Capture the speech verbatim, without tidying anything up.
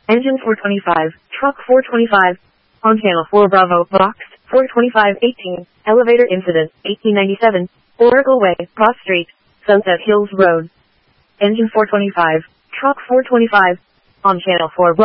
Engine four twenty-five, Truck four twenty-five. On Channel four Bravo, Box four twenty-five eighteen, Elevator Incident, eighteen ninety-seven, Oracle Way, Cross Street, Sunset Hills Road. Engine four twenty-five, Truck four twenty-five. On Channel four